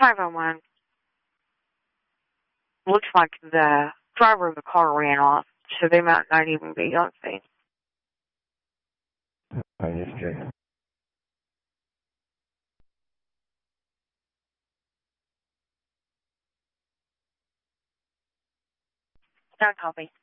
501. Looks like the driver of the car ran off, so they might not even be on scene. I just checked. Don't copy.